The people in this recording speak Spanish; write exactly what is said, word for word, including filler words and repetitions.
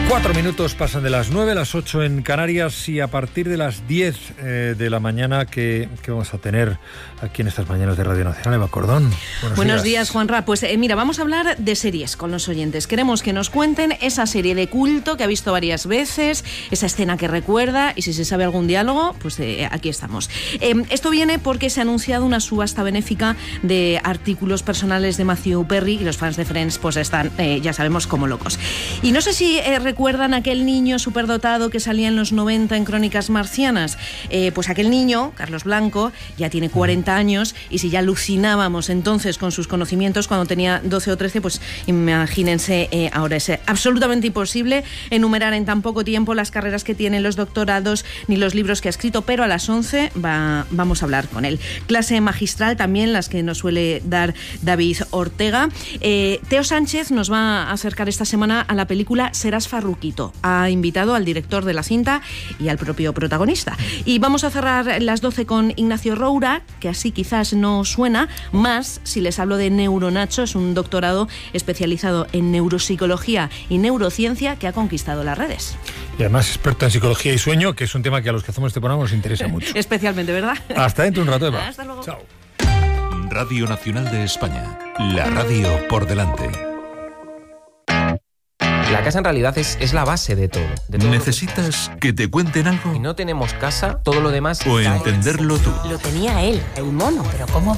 Cuatro minutos pasan de las nueve, las ocho en Canarias, y a partir de las diez eh, de la mañana que, que vamos a tener aquí en estas mañanas de Radio Nacional. Eva Cordón. Buenos, Buenos días. días, Juanra. Pues eh, mira, vamos a hablar de series con los oyentes. Queremos que nos cuenten esa serie de culto que ha visto varias veces, esa escena que recuerda, y si se sabe algún diálogo, pues eh, aquí estamos. Eh, esto viene porque se ha anunciado una subasta benéfica de artículos personales de Matthew Perry, y los fans de Friends pues están, eh, ya sabemos, como locos. Y no sé si eh, recuerdan aquel niño superdotado que salía en los noventa en Crónicas Marcianas. Eh, pues aquel niño, Carlos Blanco, ya tiene cuarenta años, y si ya alucinábamos entonces con sus conocimientos cuando tenía doce o trece, pues imagínense eh, ahora. Es absolutamente imposible enumerar en tan poco tiempo las carreras que tiene, los doctorados ni los libros que ha escrito, pero a las once va, vamos a hablar con él. Clase magistral también, las que nos suele dar David Ortega. Eh, Teo Sánchez nos va a acercar esta semana a la película Serás Farruquito. Ha invitado al director de la cinta y al propio protagonista. Y vamos a cerrar las doce con Ignacio Roura, que así quizás no suena, más si les hablo de Neuronacho. Es un doctorado especializado en neuropsicología y neurociencia que ha conquistado las redes. Y además experto en psicología y sueño, que es un tema que a los que hacemos este programa nos interesa mucho. Especialmente, ¿verdad? Hasta dentro de un rato, Eva. Hasta luego. Chao. Radio Nacional de España. La radio por delante. La casa en realidad es, es la base de todo. De todo. ¿Necesitas que te cuenten algo? Si no tenemos casa, todo lo demás... ¿O cae. entenderlo tú? Lo tenía él, el mono, pero ¿cómo va?